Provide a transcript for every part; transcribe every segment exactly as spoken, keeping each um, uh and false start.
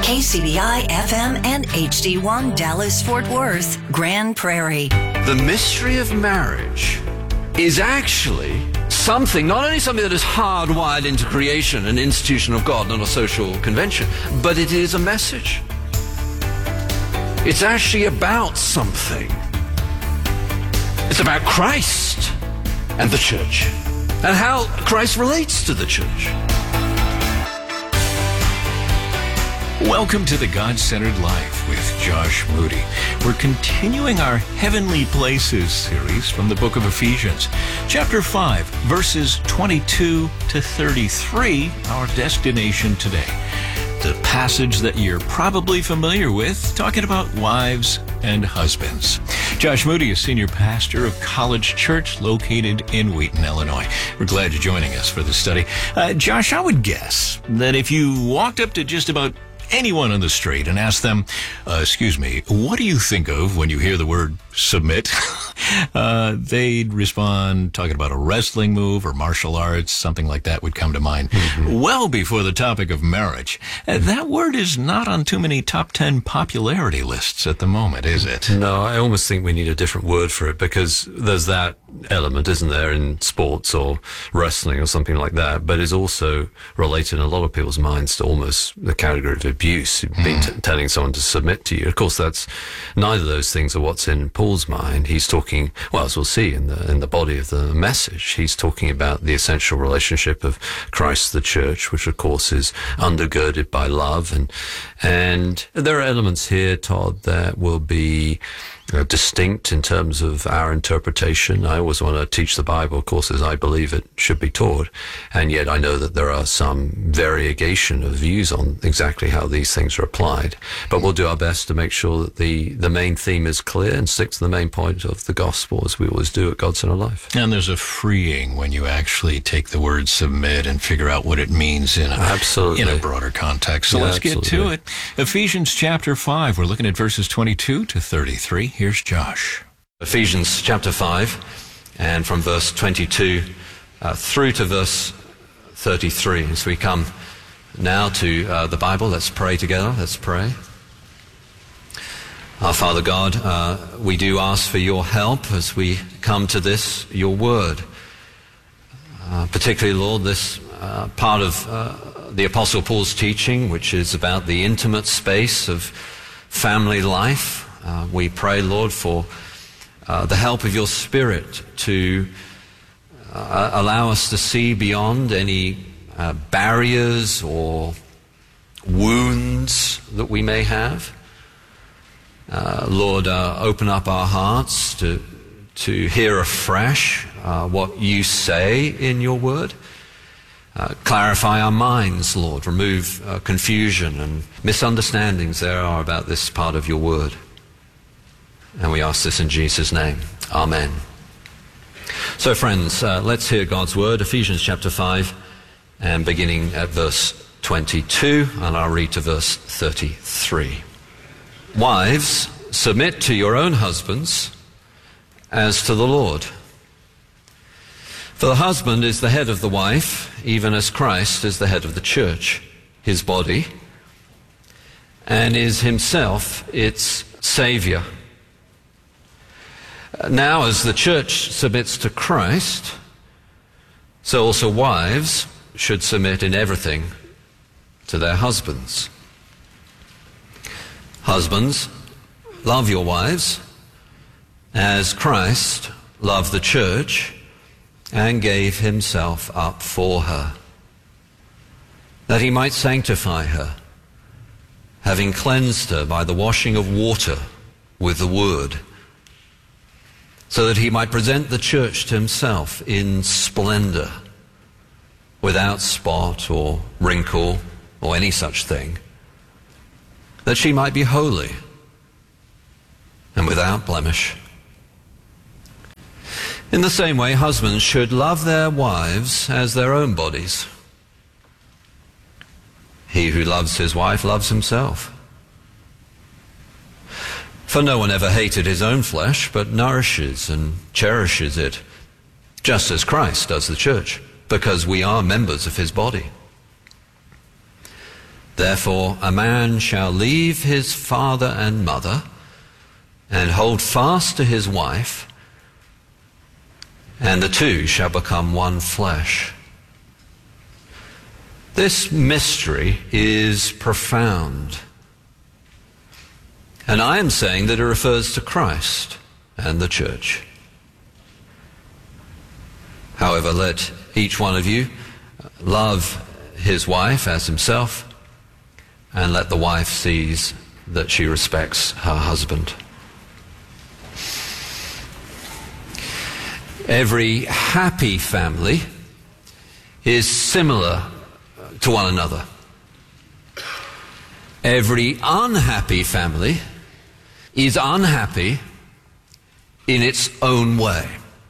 K C B I F M and H D one Dallas Fort Worth, Grand Prairie. The mystery of marriage is actually something, not only something that is hardwired into creation, an institution of God, not a social convention, but it is a message. It's actually about something. It's about Christ and the church, and how Christ relates to the church. Welcome to the God-Centered Life with Josh Moody. We're continuing our Heavenly Places series from the book of Ephesians. Chapter five, verses twenty-two to thirty-three, our destination today. The passage that you're probably familiar with, talking about wives and husbands. Josh Moody is senior pastor of College Church located in Wheaton, Illinois. We're glad you're joining us for this study. Uh, Josh, I would guess that if you walked up to just about anyone on the street and ask them, uh, excuse me, what do you think of when you hear the word submit? uh, they'd respond talking about a wrestling move or martial arts, something like that would come to mind. Mm-hmm. Well before the topic of marriage. Uh, that word is not on too many top ten popularity lists at the moment, is it? No, I almost think we need a different word for it, because there's that element, isn't there, in sports or wrestling or something like that, but is also related in a lot of people's minds to almost the category of abuse, being t- telling someone to submit to you. Of course, that's neither of those things are what's in Paul's mind. He's talking, well, as we'll see in the in the body of the message, he's talking about the essential relationship of Christ, the church, which of course is undergirded by love, and and there are elements here, Todd, that will be Uh, distinct in terms of our interpretation. I always want to teach the Bible, of course, as I believe it should be taught, and yet I know that there are some variegation of views on exactly how these things are applied. But we'll do our best to make sure that the, the main theme is clear and stick to the main point of the gospel, as we always do at God-Centered Life. And there's a freeing when you actually take the word submit and figure out what it means in a, absolutely. in a broader context. So yeah, let's absolutely. get to it. Ephesians chapter five, we're looking at verses twenty-two to thirty-three. Here's Josh. Ephesians chapter five, and from verse twenty-two uh, through to verse thirty-three. As we come now to uh, the Bible, let's pray together. Let's pray. Our Father God, uh, we do ask for your help as we come to this, your word. Uh, particularly, Lord, this uh, part of uh, the Apostle Paul's teaching, which is about the intimate space of family life. Uh, we pray, Lord, for uh, the help of your Spirit to uh, allow us to see beyond any uh, barriers or wounds that we may have. Uh, Lord, uh, open up our hearts to to hear afresh uh, what you say in your word. Uh, clarify our minds, Lord. Remove uh, confusion and misunderstandings there are about this part of your word. And we ask this in Jesus' name. Amen. So, friends, uh, let's hear God's word, Ephesians chapter five, and beginning at verse twenty-two, and I'll read to verse thirty-three. Wives, submit to your own husbands as to the Lord. For the husband is the head of the wife, even as Christ is the head of the church, his body, and is himself its Savior. Now, as the church submits to Christ, so also wives should submit in everything to their husbands. Husbands, love your wives as Christ loved the church and gave himself up for her, that he might sanctify her, having cleansed her by the washing of water with the word, so that he might present the church to himself in splendor, without spot or wrinkle or any such thing, that she might be holy and without blemish. In the same way, husbands should love their wives as their own bodies. He who loves his wife loves himself. For no one ever hated his own flesh, but nourishes and cherishes it, just as Christ does the church, because we are members of his body. Therefore, a man shall leave his father and mother and hold fast to his wife, and the two shall become one flesh. This mystery is profound. And I am saying that it refers to Christ and the church. However, let each one of you love his wife as himself, and let the wife sees that she respects her husband. Every happy family is similar to one another. Every unhappy family is unhappy in its own way.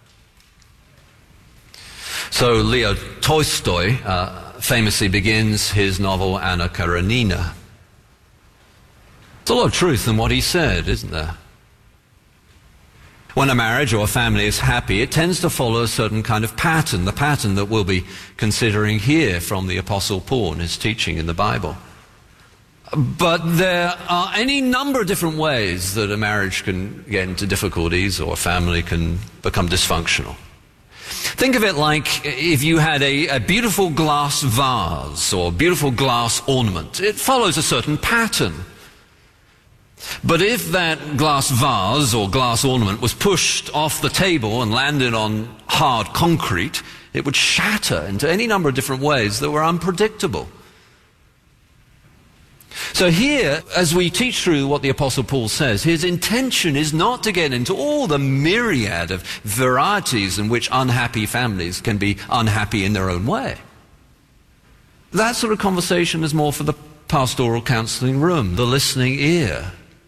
So Leo Tolstoy uh, famously begins his novel Anna Karenina. There's a lot of truth in what he said, isn't there? When a marriage or a family is happy, it tends to follow a certain kind of pattern, the pattern that we'll be considering here from the Apostle Paul and his teaching in the Bible. But there are any number of different ways that a marriage can get into difficulties or a family can become dysfunctional. Think of it like if you had a, a beautiful glass vase or beautiful glass ornament. It follows a certain pattern. But if that glass vase or glass ornament was pushed off the table and landed on hard concrete, it would shatter into any number of different ways that were unpredictable. So here, as we teach through what the Apostle Paul says, his intention is not to get into all the myriad of varieties in which unhappy families can be unhappy in their own way. That sort of conversation is more for the pastoral counseling room, the listening ear.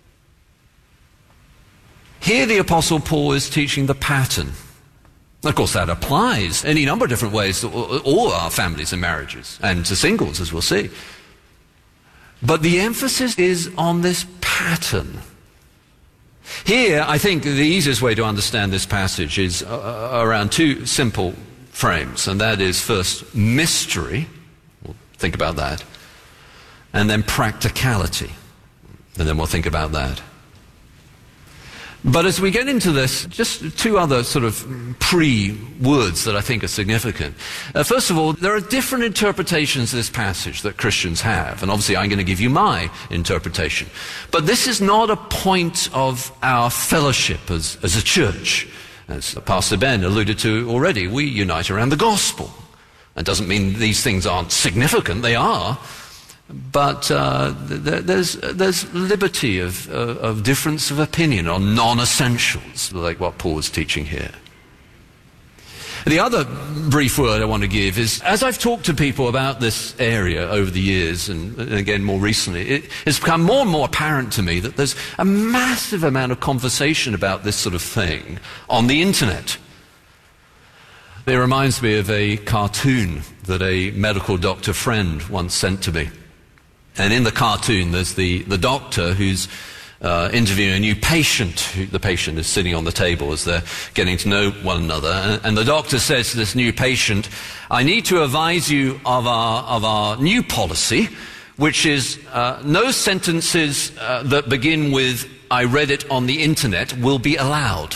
Here the Apostle Paul is teaching the pattern. Of course, that applies any number of different ways to all our families and marriages, and to singles, as we'll see. But the emphasis is on this pattern. Here, I think the easiest way to understand this passage is uh, around two simple frames, and that is first mystery, we'll think about that, and then practicality, and then we'll think about that. But as we get into this, just two other sort of pre-words that I think are significant. Uh, first of all, there are different interpretations of this passage that Christians have, and obviously I'm going to give you my interpretation. But this is not a point of our fellowship as, as a church. As Pastor Ben alluded to already, we unite around the gospel. That doesn't mean these things aren't significant, they are. But uh, th- there's, there's liberty of, uh, of difference of opinion on non-essentials, like what Paul is teaching here. The other brief word I want to give is, as I've talked to people about this area over the years, and, and again more recently, it, it's become more and more apparent to me that there's a massive amount of conversation about this sort of thing on the internet. It reminds me of a cartoon that a medical doctor friend once sent to me. And in the cartoon, there's the, the doctor who's uh, interviewing a new patient. Who, the patient is sitting on the table as they're getting to know one another. And, and the doctor says to this new patient, I need to advise you of our, of our new policy, which is uh, no sentences uh, that begin with, I read it on the internet, will be allowed.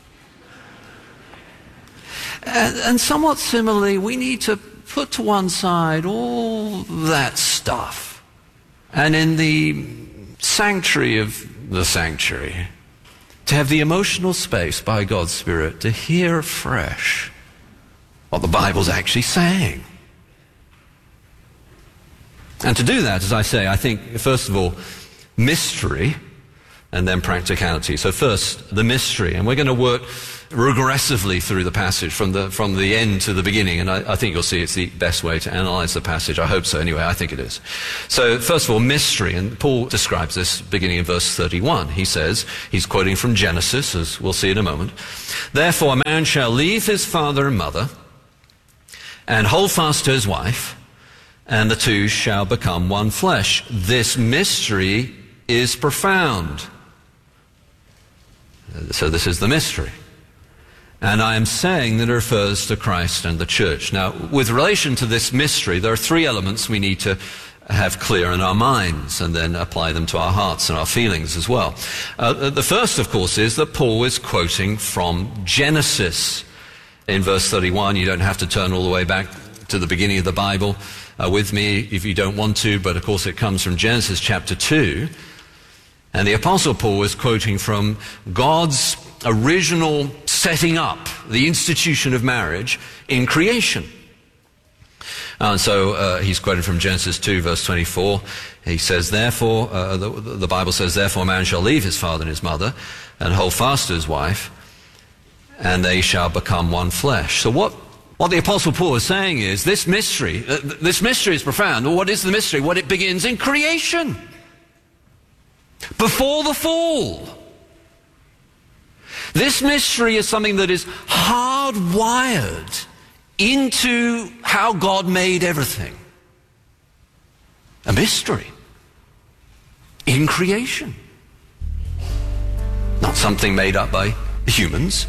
And, and somewhat similarly, we need to put to one side all that stuff. And in the sanctuary of the sanctuary, to have the emotional space by God's Spirit to hear afresh what the Bible's actually saying. And to do that, as I say, I think, first of all, mystery, and then practicality. So first, the mystery. And we're going to work regressively through the passage from the from the end to the beginning, and I, I think you'll see it's the best way to analyze the passage. I hope so anyway. I think it is. So first of all, mystery, and Paul describes this beginning in verse thirty-one. He says, he's quoting from Genesis, as we'll see in a moment, therefore a man shall leave his father and mother and hold fast to his wife, and the two shall become one flesh. This mystery is profound. So this is the mystery. And I am saying that it refers to Christ and the church. Now, with relation to this mystery, there are three elements we need to have clear in our minds and then apply them to our hearts and our feelings as well. Uh, the first, of course, is that Paul is quoting from Genesis. In verse thirty-one, you don't have to turn all the way back to the beginning of the Bible uh, with me if you don't want to, but of course it comes from Genesis chapter two. And the Apostle Paul is quoting from God's original setting up, the institution of marriage in creation. And so uh, he's quoted from Genesis two, verse twenty-four. He says, therefore, uh, the, the Bible says, therefore a man shall leave his father and his mother and hold fast to his wife, and they shall become one flesh. So what, what the Apostle Paul is saying is, this mystery, uh, this mystery is profound. Well, what is the mystery? Well, it begins in creation, before the fall. This mystery is something that is hardwired into how God made everything. A mystery in creation. Not something made up by humans.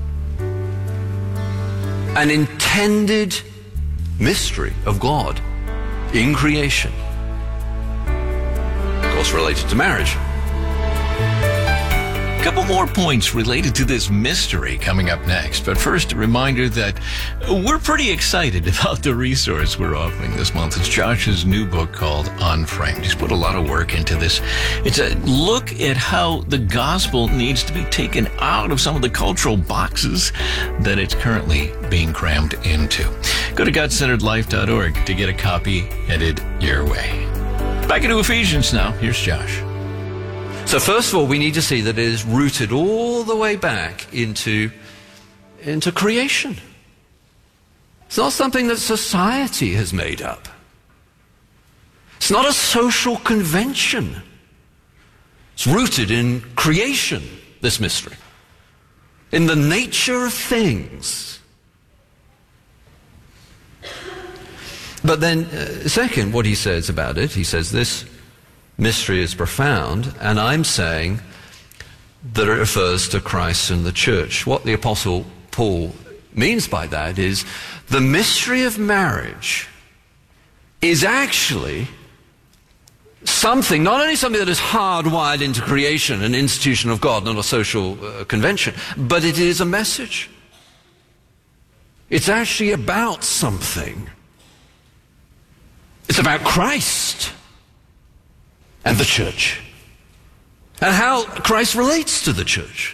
An intended mystery of God in creation. Of course, related to marriage. A couple more points related to this mystery coming up next. But first, a reminder that we're pretty excited about the resource we're offering this month. It's Josh's new book called Unframed. He's put a lot of work into this. It's a look at how the gospel needs to be taken out of some of the cultural boxes that it's currently being crammed into. Go to God Centered Life dot org to get a copy headed your way. Back into Ephesians now. Here's Josh. So first of all, we need to see that it is rooted all the way back into, into creation. It's not something that society has made up. It's not a social convention. It's rooted in creation, this mystery. In the nature of things. But then, uh, second, what he says about it, he says this mystery is profound, and I'm saying that it refers to Christ and the church. What the Apostle Paul means by that is the mystery of marriage is actually something, not only something that is hardwired into creation, an institution of God, not a social uh, convention, but it is a message. It's actually about something. It's about Christ and the church, and how Christ relates to the church.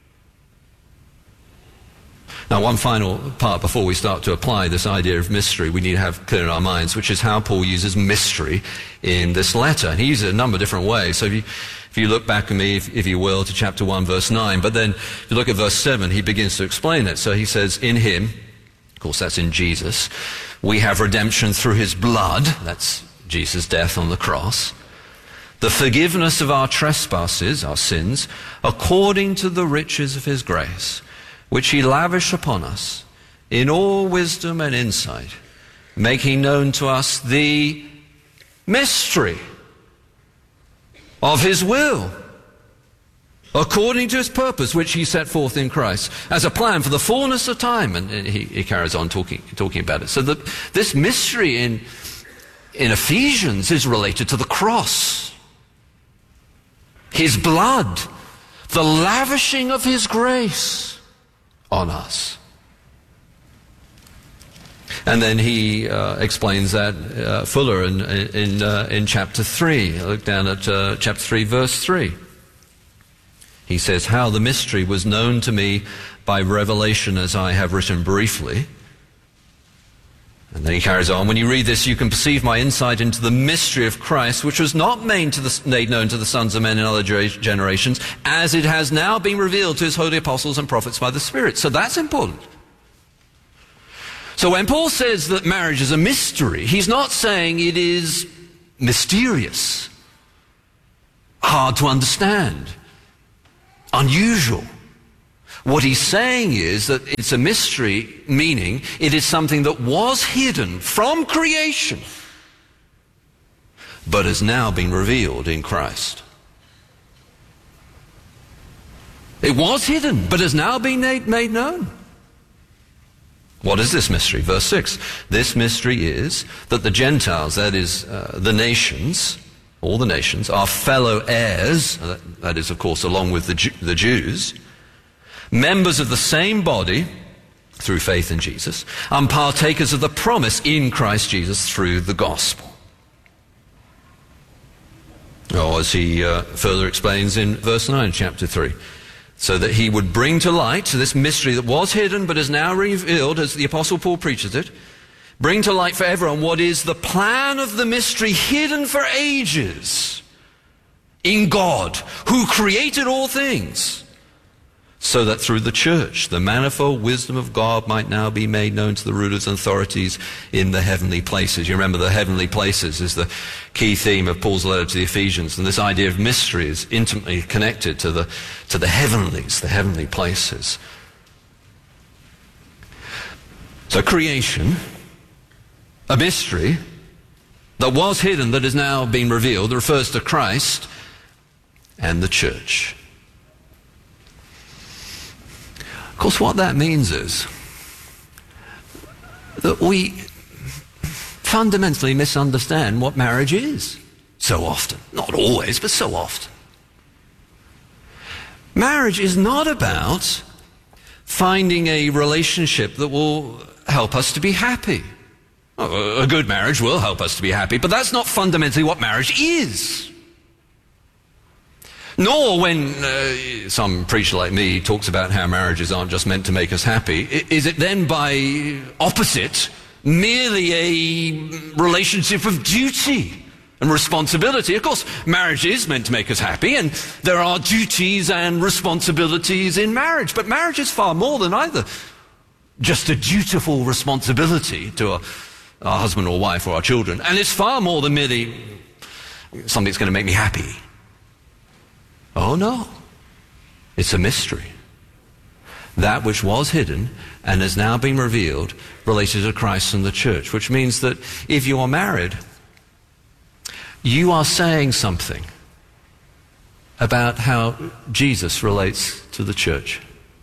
Now, one final part before we start to apply this idea of mystery we need to have clear in our minds, which is how Paul uses mystery in this letter. And he uses it a number of different ways. So if you, if you look back with me, if, if you will, to chapter one, verse nine, but then if you look at verse seven, he begins to explain it. So he says, in him, of course that's in Jesus, we have redemption through his blood, that's Jesus' death on the cross, the forgiveness of our trespasses, our sins, according to the riches of his grace, which he lavished upon us in all wisdom and insight, making known to us the mystery of his will, according to his purpose, which he set forth in Christ, as a plan for the fullness of time. And he, he carries on talking, talking about it. So the, this mystery in, in Ephesians is related to the cross. His blood, the lavishing of his grace on us. And then he uh, explains that uh, fuller in in, uh, in chapter three. Look down at uh, chapter three, verse three. He says, how the mystery was known to me by revelation, as I have written briefly. And then he carries on, when you read this, you can perceive my insight into the mystery of Christ, which was not made, to the, made known to the sons of men in other generations, as it has now been revealed to his holy apostles and prophets by the Spirit. So that's important. So when Paul says that marriage is a mystery, he's not saying it is mysterious, hard to understand, unusual. What he's saying is that it's a mystery, meaning it is something that was hidden from creation, but has now been revealed in Christ. It was hidden, but has now been made, made known. What is this mystery? Verse six. This mystery is that the Gentiles, that is, uh, the nations, all the nations, are fellow heirs, uh, that is, of course, along with the, Jew, the Jews, members of the same body through faith in Jesus, and partakers of the promise in Christ Jesus through the gospel. Or as he uh, further explains in verse nine, chapter three, so that he would bring to light this mystery that was hidden but is now revealed, as the Apostle Paul preaches it, bring to light for everyone what is the plan of the mystery hidden for ages in God, who created all things, so that through the church the manifold wisdom of God might now be made known to the rulers and authorities in the heavenly places. You remember the heavenly places is the key theme of Paul's letter to the Ephesians, and this idea of mystery is intimately connected to the, to the heavenlies, the heavenly places. So creation, a mystery that was hidden that is now being revealed, refers to Christ and the church. Of course, what that means is that we fundamentally misunderstand what marriage is so often. Not always, but so often. Marriage is not about finding a relationship that will help us to be happy. Oh, a good marriage will help us to be happy, but that's not fundamentally what marriage is. Nor when uh, some preacher like me talks about how marriages aren't just meant to make us happy, is it then by opposite merely a relationship of duty and responsibility. Of course, marriage is meant to make us happy, and there are duties and responsibilities in marriage, but marriage is far more than either just a dutiful responsibility to a, our husband or wife or our children, and it's far more than merely something that's going to make me happy. Oh no, it's a mystery. That which was hidden and has now been revealed related to Christ and the church, which means that if you are married, you are saying something about how Jesus relates to the church.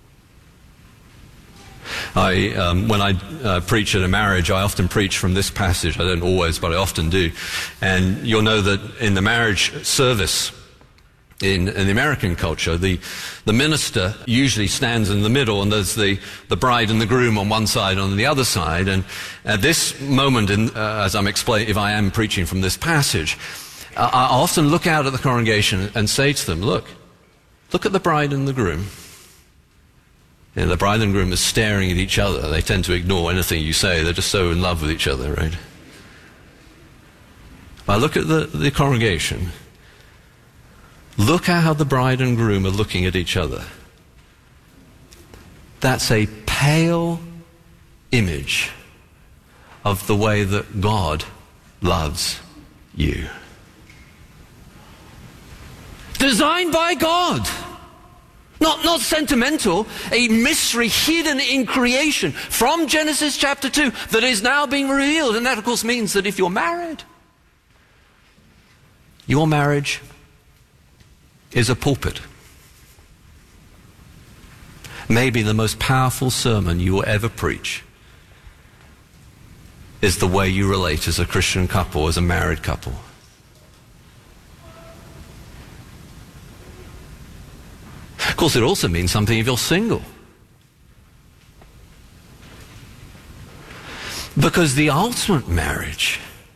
I, um, when I uh, preach at a marriage, I often preach from this passage. I don't always, but I often do. And you'll know that in the marriage service, In, in the American culture, the, the minister usually stands in the middle, and there's the, the bride and the groom on one side and on the other side. And at this moment, in, uh, as I'm explaining, if I am preaching from this passage, uh, I often look out at the congregation and say to them, look, look at the bride and the groom. You know, the bride and groom are staring at each other. They tend to ignore anything you say. They're just so in love with each other, right? I look at the, the congregation. Look at how the bride and groom are looking at each other. That's a pale image of the way that God loves you. Designed by God. Not, not sentimental, a mystery hidden in creation from Genesis chapter two that is now being revealed. And that, of course, means that if you're married, your marriage is a pulpit. Maybe the most powerful sermon you will ever preach is the way you relate as a Christian couple, as a married couple. Of course, it also means something if you're single. Because the ultimate marriage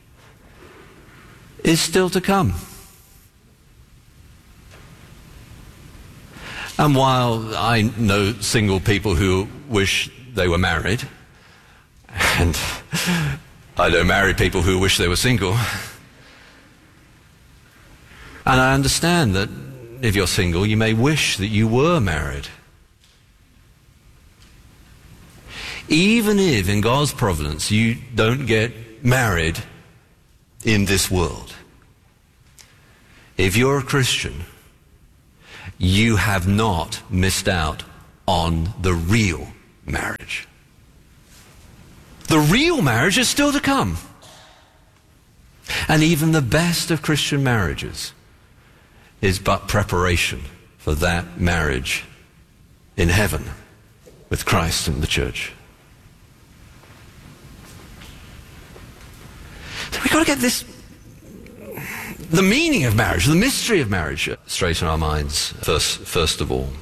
is still to come. And while I know single people who wish they were married, and I know married people who wish they were single, and I understand that if you're single, you may wish that you were married. Even if in God's providence you don't get married in this world, if you're a Christian, you have not missed out on the real marriage. The real marriage is still to come. And even the best of Christian marriages is but preparation for that marriage in heaven with Christ and the church. got to get this, the meaning of marriage, the mystery of marriage, straight in our minds, first, first of all.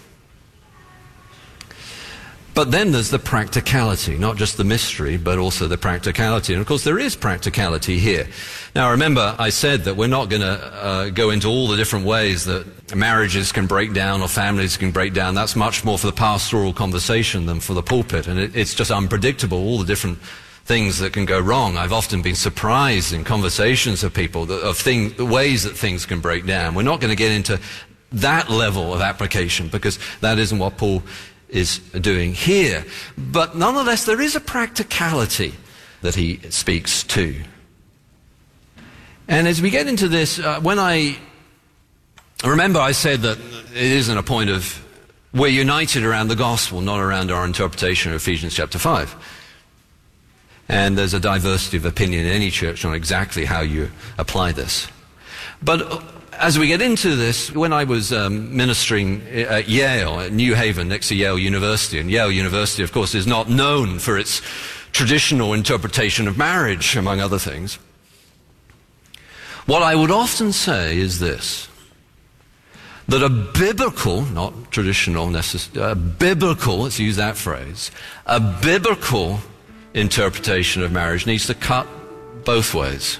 But then there's the practicality, not just the mystery, but also the practicality. And of course, there is practicality here. Now, remember, I said that we're not going to uh, go into all the different ways that marriages can break down or families can break down. That's much more for the pastoral conversation than for the pulpit. And it, it's just unpredictable, all the different things that can go wrong. I've often been surprised in conversations of people that, of thing, the ways that things can break down. We're not going to get into that level of application because that isn't what Paul is doing here. But nonetheless, there is a practicality that he speaks to. And as we get into this, uh, when I remember I said that it isn't a point of, we're united around the gospel, not around our interpretation of Ephesians chapter five. And there's a diversity of opinion in any church on exactly how you apply this. But as we get into this, when I was um, ministering at Yale, at New Haven, next to Yale University, and Yale University, of course, is not known for its traditional interpretation of marriage, among other things, what I would often say is this, that a biblical, not traditional necessarily, a biblical, let's use that phrase, a biblical interpretation of marriage needs to cut both ways.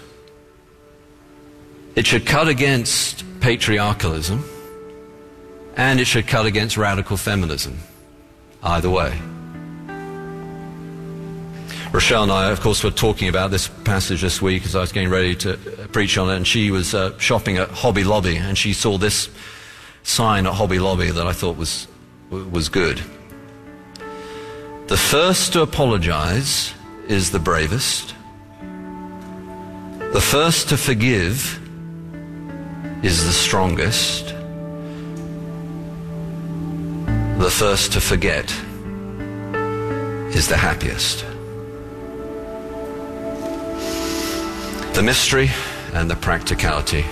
It should cut against patriarchalism, and it should cut against radical feminism. Either way. Rochelle and I, of course, were talking about this passage this week as I was getting ready to preach on it, and she was uh, shopping at Hobby Lobby, and she saw this sign at Hobby Lobby that I thought was, was good. The first to apologize is the bravest. The first to forgive is the strongest. The first to forget is the happiest. The mystery and the practicality.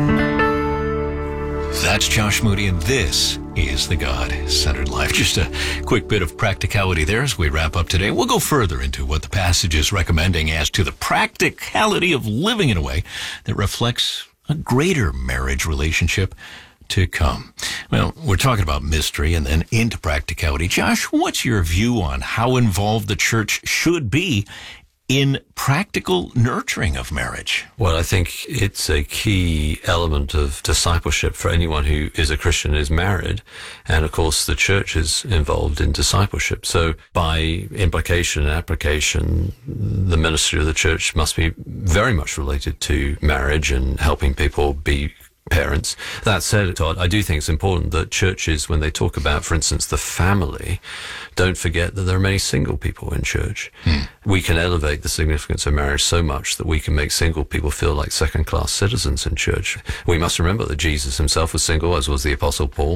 That's Josh Moody, and this is the God-Centered Life. Just a quick bit of practicality there as we wrap up today. We'll go further into what the passage is recommending as to the practicality of living in a way that reflects a greater marriage relationship to come. Well, we're talking about mystery and then into practicality. Josh, what's your view on how involved the church should be in practical nurturing of marriage? Well, I think it's a key element of discipleship for anyone who is a Christian, is married. And of course, the church is involved in discipleship. So by implication and application, the ministry of the church must be very much related to marriage and helping people be parents. That said, Todd, I do think it's important that churches, when they talk about, for instance, the family, don't forget that there are many single people in church. Hmm. We can elevate the significance of marriage so much that we can make single people feel like second-class citizens in church. We must remember that Jesus himself was single, as was the Apostle Paul.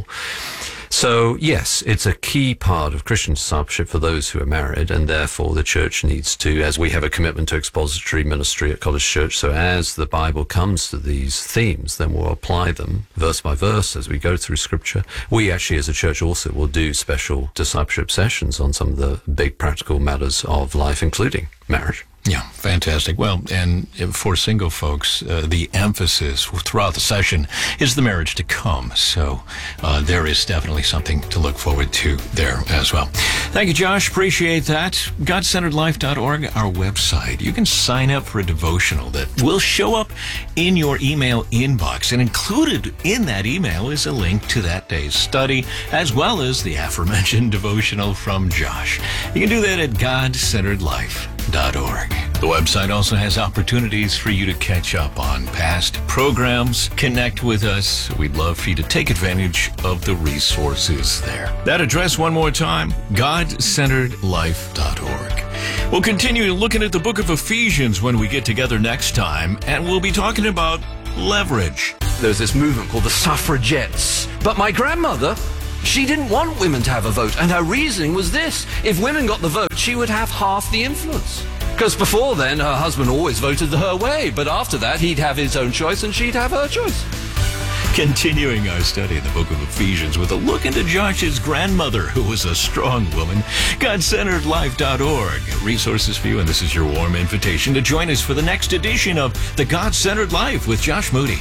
So, yes, it's a key part of Christian discipleship for those who are married, and therefore the church needs to, as we have a commitment to expository ministry at College Church, so as the Bible comes to these themes, then we'll apply them verse by verse as we go through Scripture. We actually, as a church, also will do special discipleship sessions on some of the big practical matters of life, including marriage. Yeah, fantastic. Well, and for single folks, uh, the emphasis throughout the session is the marriage to come. So uh, there is definitely something to look forward to there as well. Thank you, Josh. Appreciate that. God Centered Life dot org, our website. You can sign up for a devotional that will show up in your email inbox. And included in that email is a link to that day's study, as well as the aforementioned devotional from Josh. You can do that at God Centered Life dot org. The website also has opportunities for you to catch up on past programs, connect with us. We'd love for you to take advantage of the resources there. That address one more time, God Centered Life dot org. We'll continue looking at the book of Ephesians when we get together next time, and we'll be talking about leverage. There's this movement called the suffragettes. But my grandmother, she didn't want women to have a vote, and her reasoning was this: if women got the vote, she would have half the influence. Because before then, her husband always voted her way, but after that, he'd have his own choice and she'd have her choice. Continuing our study in the book of Ephesians with a look into Josh's grandmother, who was a strong woman. God Centered Life dot org. Resources for you, and this is your warm invitation to join us for the next edition of The God-Centered Life with Josh Moody.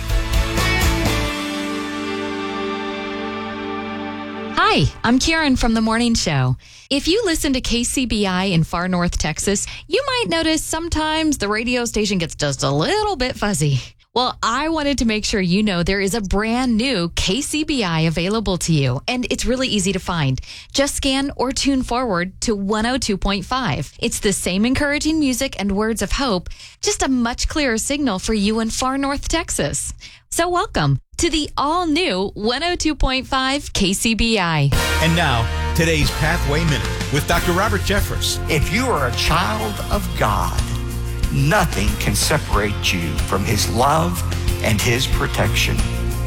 Hi, I'm Karen from The Morning Show. If you listen to K C B I in far north Texas, you might notice sometimes the radio station gets just a little bit fuzzy. Well, I wanted to make sure you know there is a brand new K C B I available to you, and it's really easy to find. Just scan or tune forward to one oh two point five. It's the same encouraging music and words of hope, just a much clearer signal for you in far north Texas. So welcome to the all-new one oh two point five K C B I. And now, today's Pathway Minute with Doctor Robert Jeffress. If you are a child of God, nothing can separate you from His love and His protection.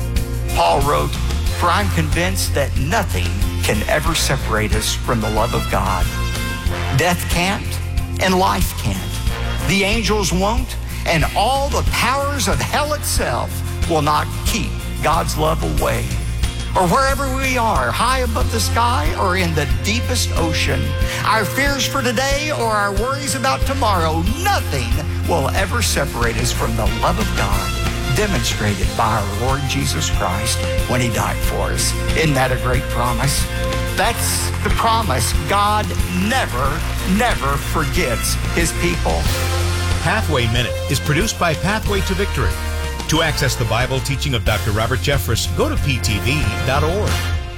Paul wrote, "For I'm convinced that nothing can ever separate us from the love of God. Death can't, and life can't. The angels won't, and all the powers of hell itself will not keep God's love away." Or wherever we are, high above the sky or in the deepest ocean, our fears for today or our worries about tomorrow, nothing will ever separate us from the love of God demonstrated by our Lord Jesus Christ when He died for us. Isn't that a great promise? That's the promise. God never, never forgets His people. Pathway Minute is produced by Pathway to Victory. To access the Bible teaching of Doctor Robert Jeffress, go to P T V dot org.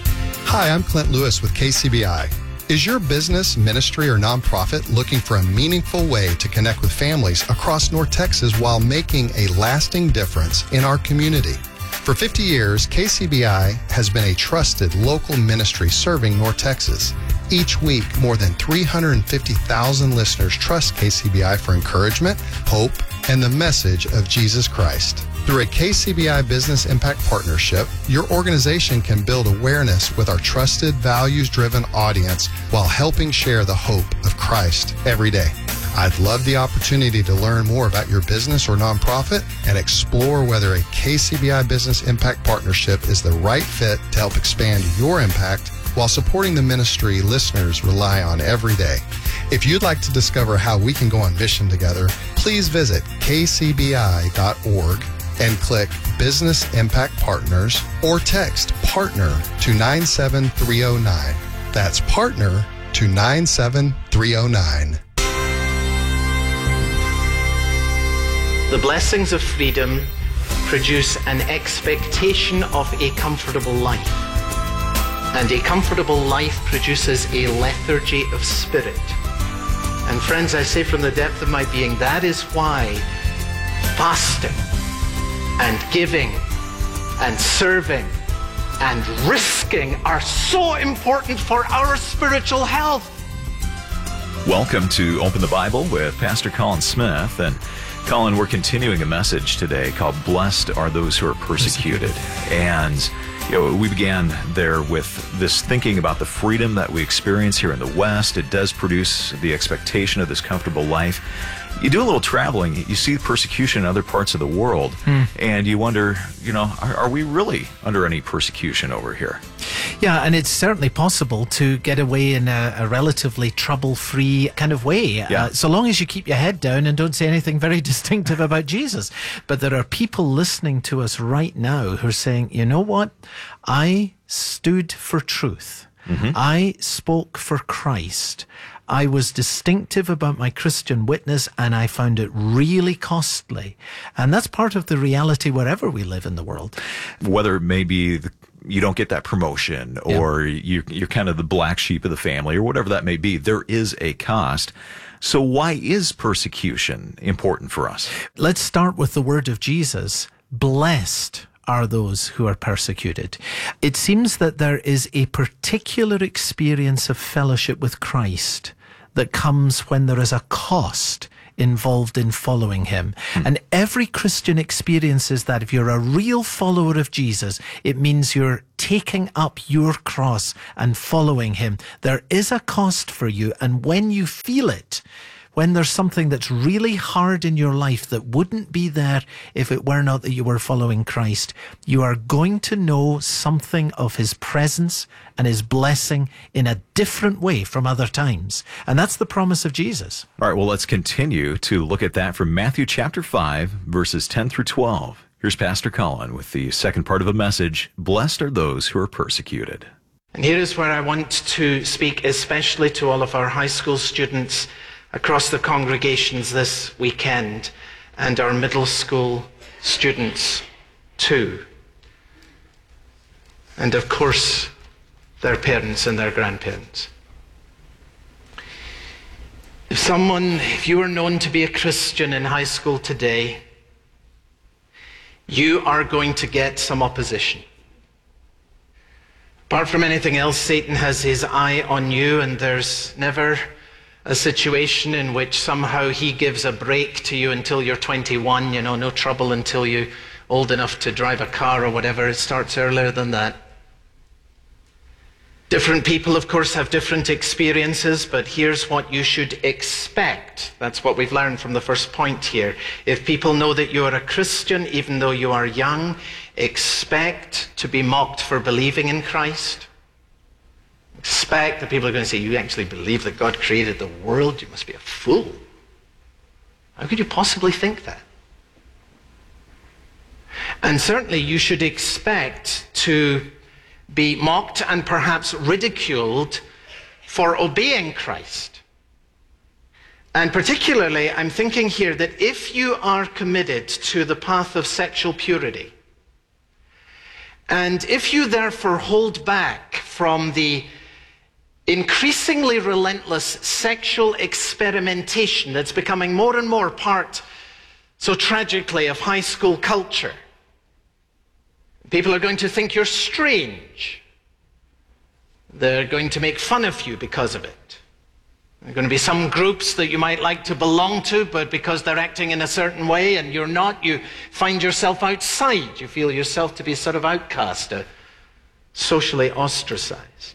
Hi, I'm Clint Lewis with K C B I. Is your business, ministry, or nonprofit looking for a meaningful way to connect with families across North Texas while making a lasting difference in our community? For fifty years, K C B I has been a trusted local ministry serving North Texas. Each week, more than three hundred fifty thousand listeners trust K C B I for encouragement, hope, and the message of Jesus Christ. Through a K C B I Business Impact Partnership, your organization can build awareness with our trusted, values-driven audience while helping share the hope of Christ every day. I'd love the opportunity to learn more about your business or nonprofit and explore whether a K C B I Business Impact Partnership is the right fit to help expand your impact while supporting the ministry listeners rely on every day. If you'd like to discover how we can go on mission together, please visit K C B I dot org and click Business Impact Partners or text PARTNER to nine seven three oh nine. That's PARTNER to nine seven three oh nine. The blessings of freedom produce an expectation of a comfortable life. And a comfortable life produces a lethargy of spirit. And friends, I say from the depth of my being, that is why fasting and giving and serving and risking are so important for our spiritual health. Welcome to Open the Bible with Pastor Colin Smith. And Colin, we're continuing a message today called Blessed Are Those Who Are Persecuted. And you know, we began there with this thinking about the freedom that we experience here in the West. It does produce the expectation of this comfortable life. You do a little traveling, you see persecution in other parts of the world, hmm. and you wonder, you know, are, are we really under any persecution over here? Yeah, and it's certainly possible to get away in a, a relatively trouble-free kind of way, yeah. uh, so long as you keep your head down and don't say anything very distinctive about Jesus. But there are people listening to us right now who are saying, you know what? I stood for truth. Mm-hmm. I spoke for Christ. I was distinctive about my Christian witness, and I found it really costly. And that's part of the reality wherever we live in the world. Whether it may be the, you don't get that promotion, or yeah. you're, you're kind of the black sheep of the family, or whatever that may be, there is a cost. So why is persecution important for us? Let's start with the word of Jesus. Blessed are those who are persecuted. It seems that there is a particular experience of fellowship with Christ that comes when there is a cost involved in following him. Hmm. And every Christian experiences that. If you're a real follower of Jesus, it means you're taking up your cross and following him. There is a cost for you, and when you feel it, when there's something that's really hard in your life that wouldn't be there if it were not that you were following Christ, you are going to know something of his presence and his blessing in a different way from other times. And that's the promise of Jesus. All right, well, let's continue to look at that from Matthew chapter five, verses ten through twelve. Here's Pastor Colin with the second part of a message, Blessed are those who are persecuted. And here is where I want to speak especially to all of our high school students across the congregations this weekend, and our middle school students too. And of course, their parents and their grandparents. If someone, if you are known to be a Christian in high school today, you are going to get some opposition. Apart from anything else, Satan has his eye on you, and there's never a situation in which somehow he gives a break to you until you're twenty-one, you know, no trouble until you're old enough to drive a car or whatever. It starts earlier than that. Different people, of course, have different experiences, but here's what you should expect. That's what we've learned from the first point here. If people know that you are a Christian, even though you are young, expect to be mocked for believing in Christ. Expect that people are going to say, you actually believe that God created the world? You must be a fool. How could you possibly think that? And certainly you should expect to be mocked and perhaps ridiculed for obeying Christ. And particularly, I'm thinking here that if you are committed to the path of sexual purity, and if you therefore hold back from the increasingly relentless sexual experimentation that's becoming more and more part, so tragically, of high school culture, people are going to think you're strange. They're going to make fun of you because of it. There are going to be some groups that you might like to belong to, but because they're acting in a certain way and you're not, you find yourself outside. You feel yourself to be sort of outcast, uh, socially ostracized.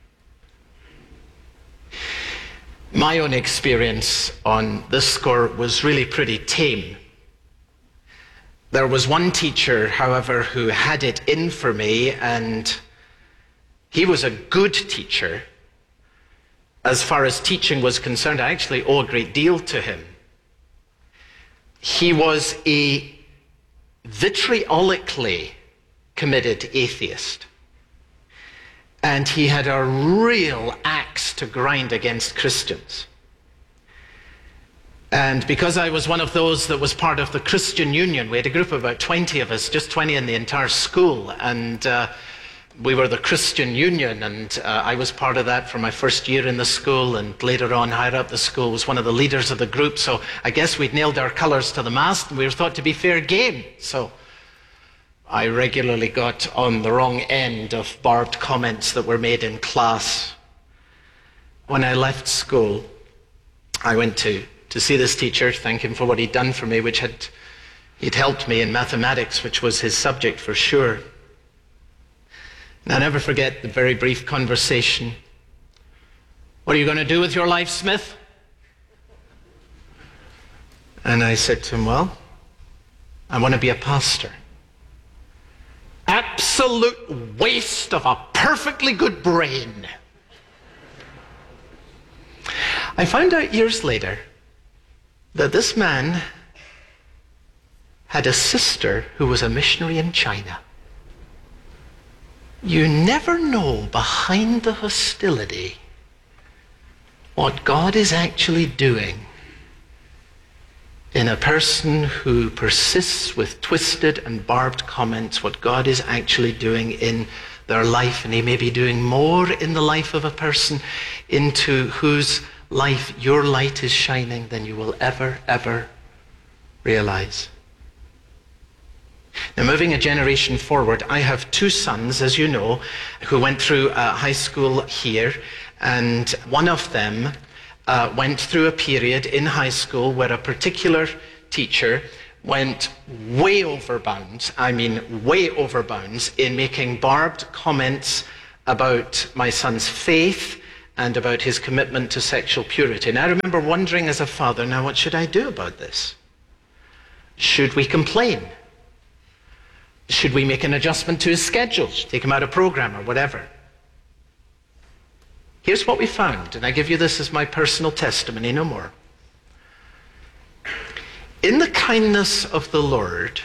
My own experience on this score was really pretty tame. There was one teacher, however, who had it in for me, and he was a good teacher. As far as teaching was concerned, I actually owe a great deal to him. He was a vitriolically committed atheist, and he had a real axe to grind against Christians. And because I was one of those that was part of the Christian Union, we had a group of about twenty of us, just twenty in the entire school, and uh, we were the Christian Union, and uh, I was part of that for my first year in the school, and later on, higher up the school, was one of the leaders of the group, so I guess we'd nailed our colours to the mast, and we were thought to be fair game. So I regularly got on the wrong end of barbed comments that were made in class. When I left school, I went to to see this teacher, thank him for what he'd done for me, which had, he'd helped me in mathematics, which was his subject for sure. And I'll never forget the very brief conversation. What are you going to do with your life, Smith? And I said to him, well, I want to be a pastor. Absolute waste of a perfectly good brain. I found out years later that this man had a sister who was a missionary in China. You never know behind the hostility what God is actually doing in a person who persists with twisted and barbed comments, what God is actually doing in their life. And he may be doing more in the life of a person into whose life your light is shining than you will ever, ever realize. Now, moving a generation forward, I have two sons, as you know, who went through uh, high school here, and one of them uh, went through a period in high school where a particular teacher went way over bounds, I mean way over bounds, in making barbed comments about my son's faith and about his commitment to sexual purity. And I remember wondering as a father, now what should I do about this? Should we complain? Should we make an adjustment to his schedule? Take him out of program or whatever? Here's what we found, and I give you this as my personal testimony, no more. In the kindness of the Lord,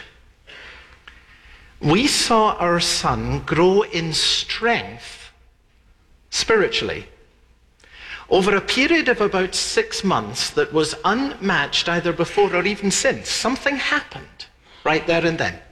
we saw our son grow in strength spiritually over a period of about six months that was unmatched either before or even since. Something happened right there and then.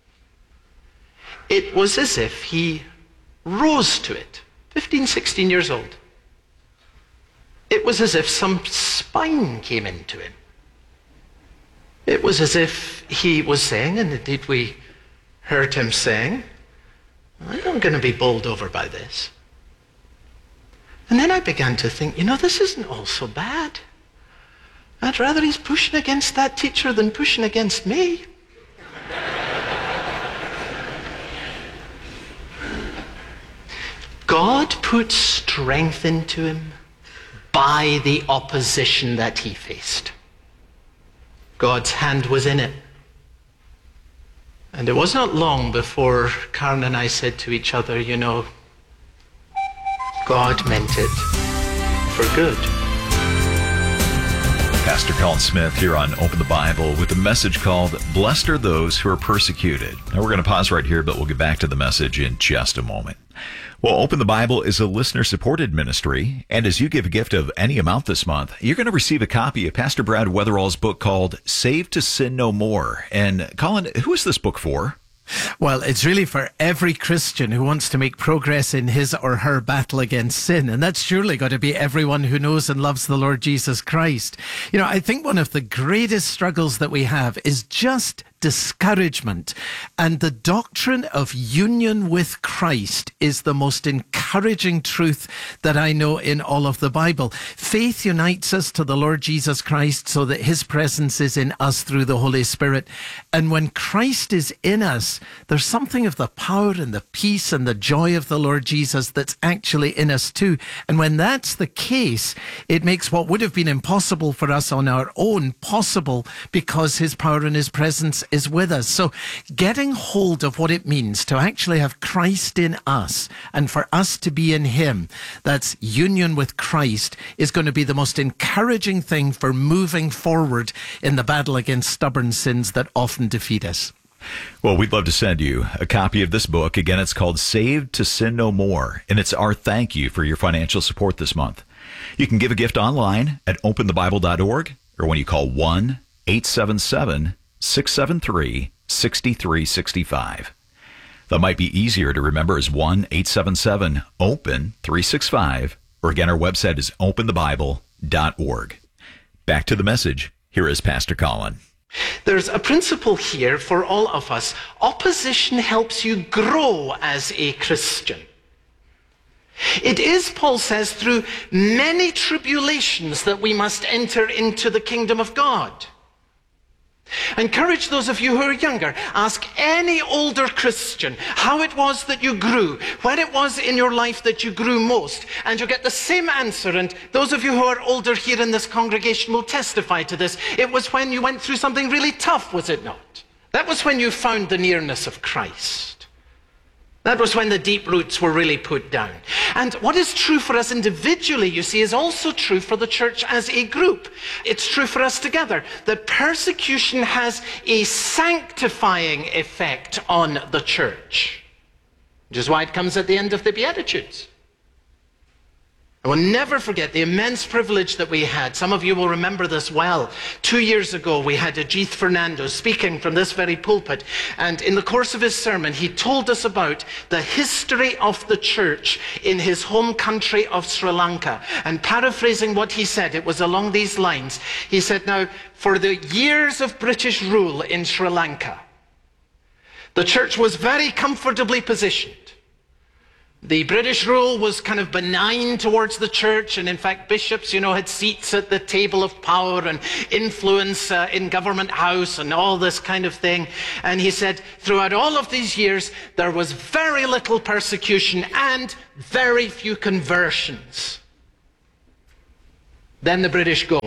It was as if he rose to it, fifteen, sixteen years old. It was as if some spine came into him. It was as if he was saying, and indeed we heard him saying, I'm not going to be bowled over by this. And then I began to think, you know, this isn't all so bad. I'd rather he's pushing against that teacher than pushing against me. God put strength into him by the opposition that he faced. God's hand was in it. And it was not long before Karen and I said to each other, you know, God meant it for good. Pastor Colin Smith here on Open the Bible with a message called Blessed Are Those Who Are Persecuted. Now we're going to pause right here, but we'll get back to the message in just a moment. Well, Open the Bible is a listener-supported ministry, and as you give a gift of any amount this month, you're going to receive a copy of Pastor Brad Weatherall's book called Saved to Sin No More. And Colin, who is this book for? Well, it's really for every Christian who wants to make progress in his or her battle against sin. And that's surely got to be everyone who knows and loves the Lord Jesus Christ. You know, I think one of the greatest struggles that we have is just discouragement. And the doctrine of union with Christ is the most encouraging truth that I know in all of the Bible. Faith unites us to the Lord Jesus Christ so that his presence is in us through the Holy Spirit. And when Christ is in us, there's something of the power and the peace and the joy of the Lord Jesus that's actually in us too. And when that's the case, it makes what would have been impossible for us on our own possible because his power and his presence is with us. So getting hold of what it means to actually have Christ in us and for us to be in him, that's union with Christ, is going to be the most encouraging thing for moving forward in the battle against stubborn sins that often defeat us. Well, we'd love to send you a copy of this book. Again, it's called Saved to Sin No More, and it's our thank you for your financial support this month. You can give a gift online at open the bible dot org or when you call one eight seven seven six seven three six three six five. That might be easier to remember as one eight seven seven open three six five, or again, our website is open the bible dot org. Back to the message. Here is Pastor Colin. There's a principle here for all of us. Opposition helps you grow as a Christian. It is, Paul says, through many tribulations that we must enter into the kingdom of God. I encourage those of you who are younger, ask any older Christian how it was that you grew, when it was in your life that you grew most, and you'll get the same answer. And those of you who are older here in this congregation will testify to this. It was when you went through something really tough, was it not? That was when you found the nearness of Christ. That was when the deep roots were really put down. And what is true for us individually, you see, is also true for the church as a group. It's true for us together, that persecution has a sanctifying effect on the church, which is why it comes at the end of the Beatitudes. I will never forget the immense privilege that we had. Some of you will remember this well. Two years ago, we had Ajith Fernando speaking from this very pulpit. And in the course of his sermon, he told us about the history of the church in his home country of Sri Lanka. And paraphrasing what he said, it was along these lines. He said, now, for the years of British rule in Sri Lanka, the church was very comfortably positioned. The British rule was kind of benign towards the church, and in fact bishops, you know, had seats at the table of power and influence uh, in Government House and all this kind of thing. And he said, throughout all of these years, there was very little persecution and very few conversions. Then the British go.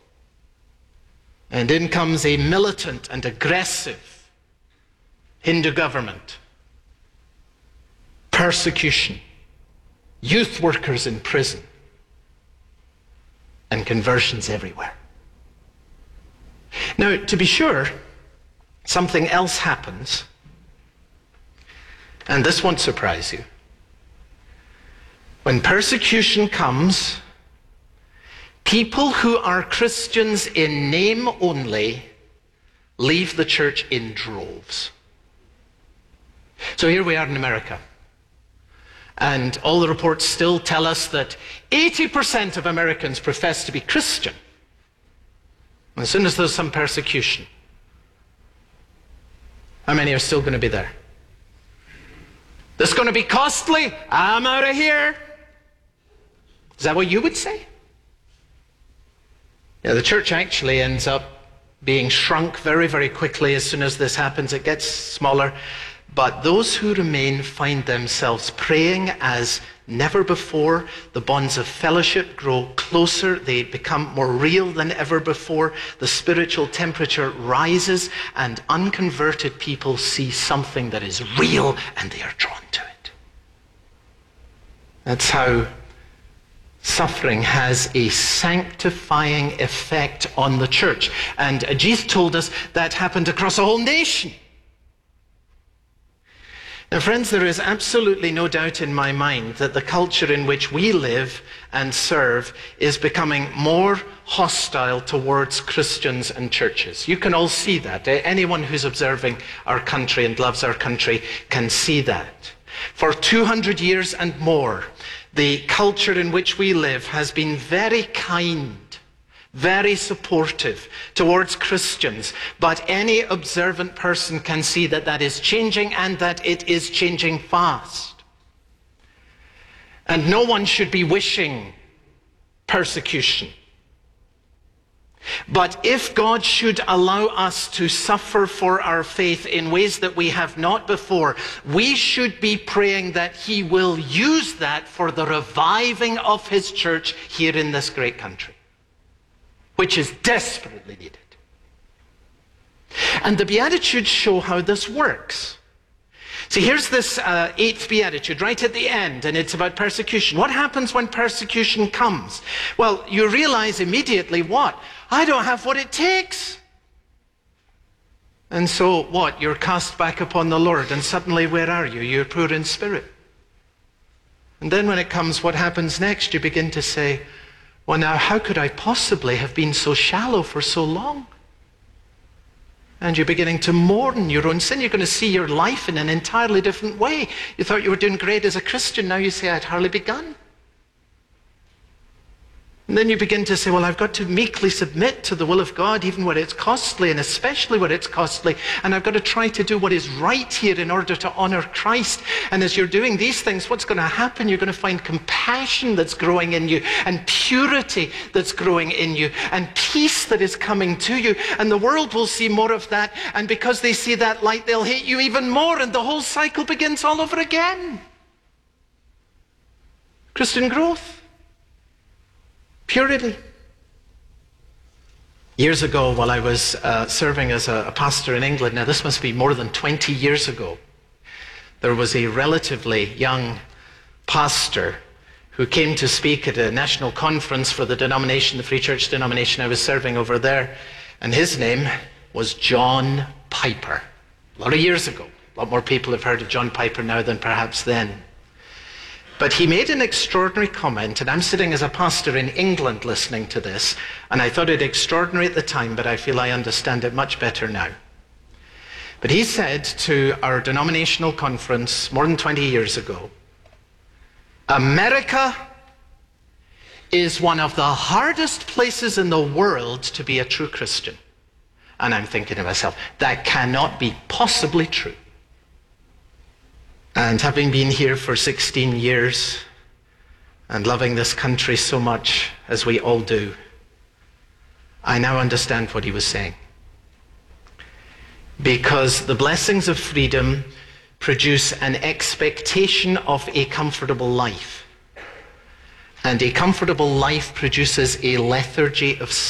And in comes a militant and aggressive Hindu government. Persecution. Youth workers in prison. And conversions everywhere. Now, to be sure, something else happens. And this won't surprise you. When persecution comes, people who are Christians in name only leave the church in droves. So here we are in America. And all the reports still tell us that eighty percent of Americans profess to be Christian. And as soon as there's some persecution, how many are still going to be there? This is going to be costly. I'm out of here. Is that what you would say? Yeah, the church actually ends up being shrunk very, very quickly as soon as this happens. It gets smaller. But those who remain find themselves praying as never before. The bonds of fellowship grow closer. They become more real than ever before. The spiritual temperature rises, and unconverted people see something that is real, and they are drawn to it. That's how suffering has a sanctifying effect on the church. And Jesus told us that happened across a whole nation. Now, friends, there is absolutely no doubt in my mind that the culture in which we live and serve is becoming more hostile towards Christians and churches. You can all see that. Anyone who's observing our country and loves our country can see that. For two hundred years and more, the culture in which we live has been very kind, very supportive towards Christians, but any observant person can see that that is changing, and that it is changing fast. And no one should be wishing persecution. But if God should allow us to suffer for our faith in ways that we have not before, we should be praying that He will use that for the reviving of His church here in this great country, which is desperately needed. And the Beatitudes show how this works. See, here's this uh, eighth Beatitude right at the end, and it's about persecution. What happens when persecution comes? Well, you realize immediately what? I don't have what it takes. And so what? You're cast back upon the Lord, and suddenly where are you? You're poor in spirit. And then when it comes, what happens next? You begin to say, well, now, how could I possibly have been so shallow for so long? And you're beginning to mourn your own sin. You're going to see your life in an entirely different way. You thought you were doing great as a Christian. Now you say, I'd hardly begun. And then you begin to say, well, I've got to meekly submit to the will of God, even when it's costly, and especially when it's costly. And I've got to try to do what is right here in order to honor Christ. And as you're doing these things, what's going to happen? You're going to find compassion that's growing in you, and purity that's growing in you, and peace that is coming to you. And the world will see more of that. And because they see that light, they'll hate you even more. And the whole cycle begins all over again. Christian growth. Purity. Years ago, while I was uh, serving as a, a pastor in England, now this must be more than twenty years ago, there was a relatively young pastor who came to speak at a national conference for the denomination, the Free Church denomination I was serving over there, and his name was John Piper. A lot of years ago. A lot more people have heard of John Piper now than perhaps then. But he made an extraordinary comment, and I'm sitting as a pastor in England listening to this, and I thought it extraordinary at the time, but I feel I understand it much better now. But he said to our denominational conference more than twenty years ago, America is one of the hardest places in the world to be a true Christian. And I'm thinking to myself, that cannot be possibly true. And having been here for sixteen years and loving this country so much, as we all do, I now understand what he was saying. Because the blessings of freedom produce an expectation of a comfortable life. And a comfortable life produces a lethargy of